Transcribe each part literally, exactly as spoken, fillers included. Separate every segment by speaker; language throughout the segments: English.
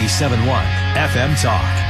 Speaker 1: ninety-seven point one F M Talk.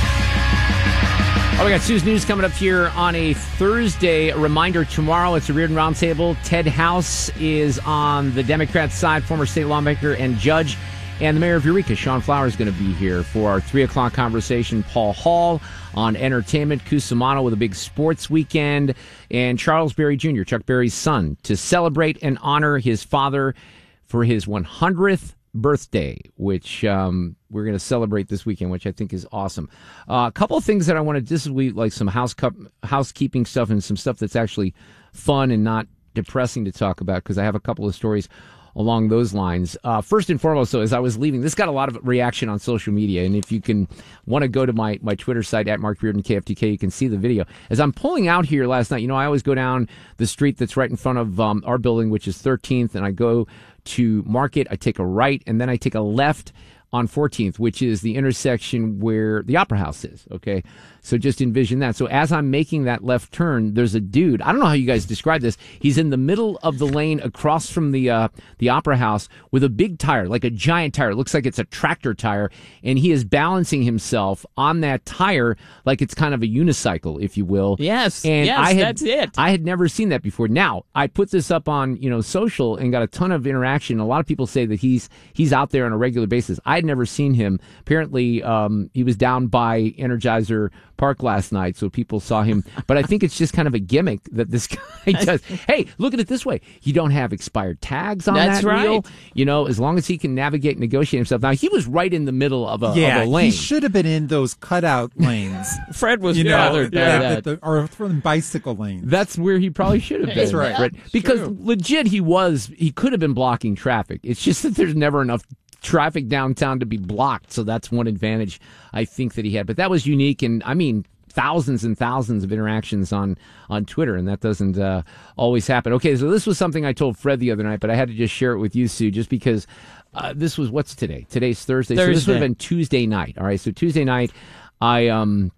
Speaker 2: Oh, we got Sue's News coming up here on a Thursday. A reminder, tomorrow it's a Reardon Roundtable. Ted House is on the Democrat side, former state lawmaker and judge. And the mayor of Eureka, Sean Flower, is going to be here for our three o'clock conversation. Paul Hall on entertainment. Cusimano with a big sports weekend. And Charles Berry Junior, Chuck Berry's son, to celebrate and honor his father for his one hundredth birthday, which um, we're going to celebrate this weekend, which I think is awesome. Uh, a couple of things that I want to, this is we like some house cup, housekeeping stuff and some stuff that's actually fun and not depressing to talk about, because I have a couple of stories along those lines. Uh, first and foremost, so as I was leaving, this got a lot of reaction on social media, and if you can want to go to my, my Twitter site, at Mark Reardon K F T K, you can see the video. As I'm pulling out here last night, you know, I always go down the street that's right in front of um, our building, which is thirteenth, and I go to Market, I take a right, and then I take a left on fourteenth, which is the intersection where the Opera House is, okay? So just envision that. So as I'm making that left turn, there's a dude. I don't know how you guys describe this. He's in the middle of the lane across from the uh, the Opera House with a big tire, like a giant tire. It looks like it's a tractor tire, and he is balancing himself on that tire like it's kind of a unicycle, if you will.
Speaker 3: Yes,
Speaker 2: and
Speaker 3: yes,
Speaker 2: I had,
Speaker 3: that's it.
Speaker 2: I had never seen that before. Now, I put this up on, you know, social and got a ton of interaction. A lot of people say that he's he's out there on a regular basis. I had never seen him. Apparently, um, he was down by Energizer Park last night, so people saw him. But I think it's just kind of a gimmick that this guy does. Hey, look at it this way. You don't have expired tags on
Speaker 3: That's
Speaker 2: that
Speaker 3: right.
Speaker 2: wheel. You know, as long as he can navigate and negotiate himself. Now, he was right in the middle of a,
Speaker 4: yeah,
Speaker 2: of a lane.
Speaker 4: he should have been in those cutout lanes.
Speaker 3: Fred was
Speaker 4: you know,
Speaker 3: bothered by
Speaker 4: yeah,
Speaker 3: that.
Speaker 4: the, or from bicycle lanes.
Speaker 2: That's where he probably should have been.
Speaker 4: That's right.
Speaker 2: Right? Because
Speaker 3: true.
Speaker 2: legit, he was, he could have been blocking traffic. It's just that there's never enough traffic downtown to be blocked. So that's one advantage I think that he had. But that was unique. And I mean, thousands and thousands of interactions on, on Twitter, and that doesn't uh, always happen. Okay, so this was something I told Fred the other night, but I had to just share it with you, Sue, just because uh, this was, what's today? Today's Thursday.
Speaker 3: Thursday.
Speaker 2: So this would have been Tuesday night. All right, so Tuesday night, I um,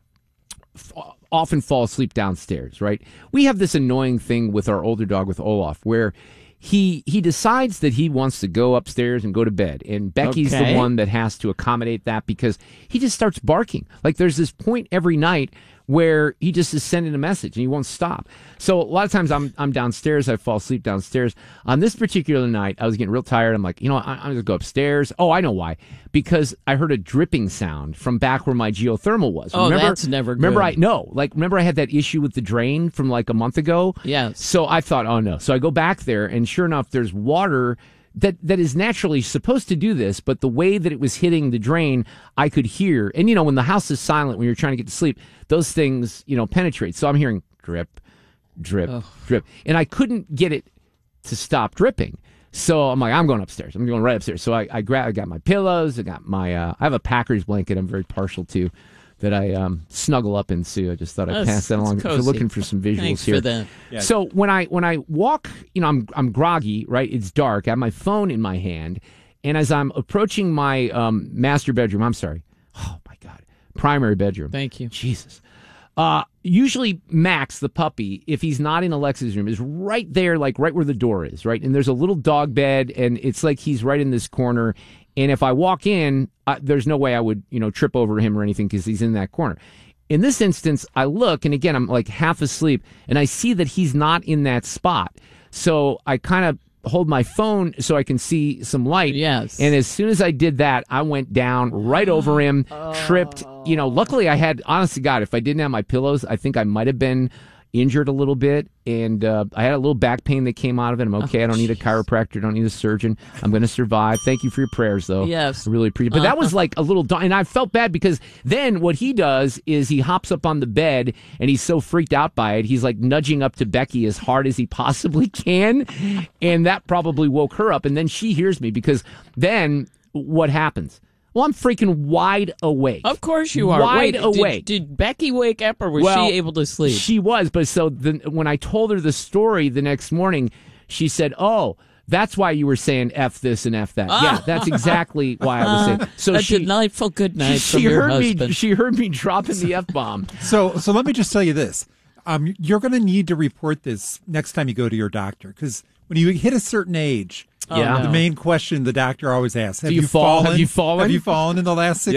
Speaker 2: f- often fall asleep downstairs, right? We have this annoying thing with our older dog, with Olaf, where he he decides that he wants to go upstairs and go to bed, and Becky's
Speaker 3: Okay.
Speaker 2: the one that has to accommodate that, because he just starts barking. Like, there's this point every night where he just is sending a message and he won't stop. So a lot of times I'm I'm downstairs, I fall asleep downstairs. On this particular night, I was getting real tired. I'm like, you know what, I, I'm gonna go upstairs. Oh, I know why. Because I heard a dripping sound from back where my geothermal was.
Speaker 3: Oh,
Speaker 2: remember,
Speaker 3: that's never good.
Speaker 2: Remember, I no, like remember I had that issue with the drain from like a month ago.
Speaker 3: Yes.
Speaker 2: So I thought, oh no. So I go back there, and sure enough, there's water that that is naturally supposed to do this, but the way that it was hitting the drain, I could hear. And you know, when the house is silent, when you're trying to get to sleep, those things, you know, penetrate. So I'm hearing drip, drip,
Speaker 3: Oh.
Speaker 2: drip, and I couldn't get it to stop dripping. So I'm like, I'm going upstairs. I'm going right upstairs. So I, I grab, I got my pillows. I got my, uh, I have a Packers blanket I'm very partial to, that I um, snuggle up in. Sue. I just thought I'd
Speaker 3: That's-
Speaker 2: pass that
Speaker 3: that's
Speaker 2: along. If you're
Speaker 3: cozy.
Speaker 2: looking for some visuals
Speaker 3: Thanks
Speaker 2: here.
Speaker 3: for that.
Speaker 4: Yeah.
Speaker 2: So when I when I walk, you know, I'm I'm groggy, right? It's dark. I have my phone in my hand, and as I'm approaching my um, master bedroom, I'm sorry, oh my God, primary bedroom.
Speaker 3: Thank you.
Speaker 2: Jesus. Uh, usually Max, the puppy, if he's not in Alexa's room, is right there, like right where the door is, right? And there's a little dog bed, and it's like he's right in this corner. And if I walk in, uh, there's no way I would, you know, trip over him or anything, because he's in that corner. In this instance, I look, and again, I'm like half asleep, and I see that he's not in that spot. So I kind of hold my phone so I can see some light.
Speaker 3: Yes.
Speaker 2: And as soon as I did that, I went down right over him, tripped. You know, luckily I had, honest to God, if I didn't have my pillows, I think I might have been injured a little bit, and uh, I had a little back pain that came out of it. I'm okay.
Speaker 3: Oh,
Speaker 2: I don't need a
Speaker 3: geez.
Speaker 2: chiropractor. Don't need a surgeon. I'm going to survive. Thank you for your prayers, though.
Speaker 3: Yes.
Speaker 2: I really appreciate it. But that was like a little, da- and I felt bad, because then what he does is he hops up on the bed, and he's so freaked out by it. He's like nudging up to Becky as hard as he possibly can, and that probably woke her up. And then she hears me, because then what happens? Well, I'm freaking wide awake.
Speaker 3: Of course you are.
Speaker 2: Wide
Speaker 3: Wait, did-
Speaker 2: awake.
Speaker 3: Did, Becky wake up, or was
Speaker 2: Well,
Speaker 3: she able to sleep?
Speaker 2: She was, but so the, when I told her the story the next morning, she said, "Oh, that's why you were saying F this and F that." Yeah, that's exactly why I was saying. So
Speaker 3: a
Speaker 2: she,
Speaker 3: delightful good night
Speaker 2: she,
Speaker 3: from
Speaker 2: she
Speaker 3: your
Speaker 2: heard
Speaker 3: husband.
Speaker 2: me. She heard me dropping the F bomb.
Speaker 4: So, so let me just tell you this: um, you're going to need to report this next time you go to your doctor, because when you hit a certain age,
Speaker 2: Yeah.
Speaker 4: the main question the doctor always asks: Have
Speaker 2: you fall-
Speaker 4: fallen?
Speaker 2: have you fallen?
Speaker 4: Have you fallen in the last six